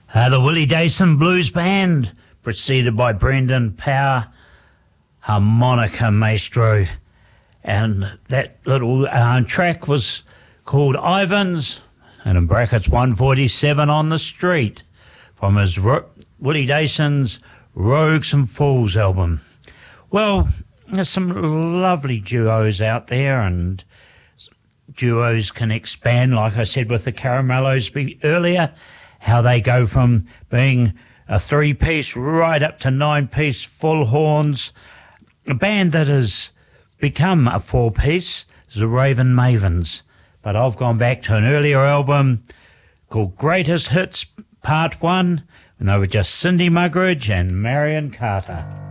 The Willie Dayson Blues Band, preceded by Brendan Power, harmonica maestro. And that little track was called Ivans, and in brackets 147 on the Street, from his Willie Dayson's Rogues and Fools album. Well, there's some lovely duos out there, and duos can expand, like I said with the Caramellos earlier, how they go from being a three-piece right up to 9-piece full horns. A band that has become a four-piece is the Raven Mavens. But I've gone back to an earlier album called Greatest Hits Part 1, when they were just Cindy Muggeridge and Marion Carter.